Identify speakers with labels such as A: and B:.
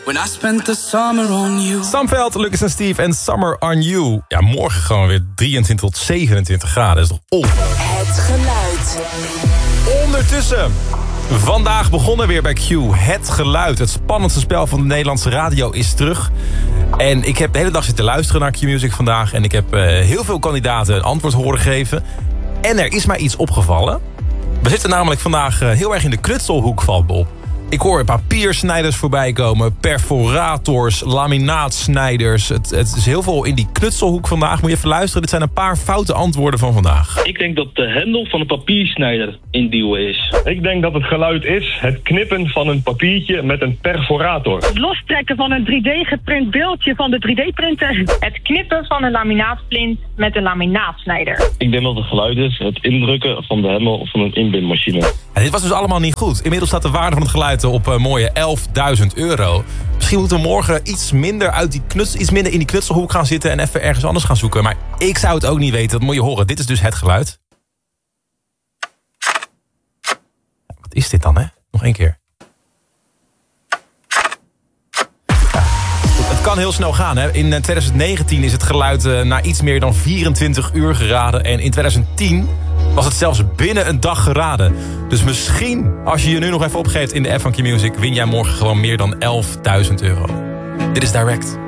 A: When I spent the summer on you.
B: Sam Veld, Lucas en Steve en Summer on You. Ja, morgen gewoon weer 23 tot 27 graden. Dat is toch ongelooflijk.
C: Het geluid.
B: Ondertussen, vandaag begonnen weer bij Q. Het geluid, het spannendste spel van de Nederlandse radio is terug. En ik heb de hele dag zitten luisteren naar Q-Music vandaag. En ik heb heel veel kandidaten een antwoord horen geven. En er is mij iets opgevallen. We zitten namelijk vandaag heel erg in de knutselhoek, valt me op. Ik hoor papiersnijders voorbij komen, perforators, laminaatsnijders. Het is heel veel in die knutselhoek vandaag. Moet je even luisteren, dit zijn een paar foute antwoorden van vandaag.
D: Ik denk dat de hendel van een papiersnijder induwen is.
E: Ik denk dat het geluid is het knippen van een papiertje met een perforator.
F: Het lostrekken van een 3D-geprint beeldje van de 3D-printer. Het knippen van een laminaatsplint met een laminaatsnijder.
D: Ik denk dat het geluid is het indrukken van de hendel van een inbindmachine.
B: En dit was dus allemaal niet goed. Inmiddels staat de waarde van het geluid op een mooie €11.000. Misschien moeten we morgen iets minder in die knutselhoek gaan zitten en even ergens anders gaan zoeken. Maar ik zou het ook niet weten, dat moet je horen. Dit is dus het geluid. Wat is dit dan, hè? Nog één keer. Het kan heel snel gaan, hè? In 2019 is het geluid na iets meer dan 24 uur geraden. En in 2010 was het zelfs binnen een dag geraden. Dus misschien, als je je nu nog even opgeeft in de app van Q-Music, win jij morgen gewoon meer dan €11.000. Dit is Direct.